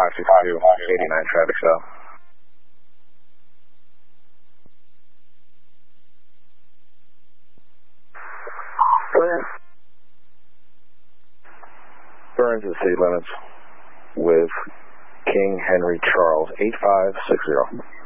562, 89 traffic south. Go ahead. Burns at city limits with King Henry Charles, 8560.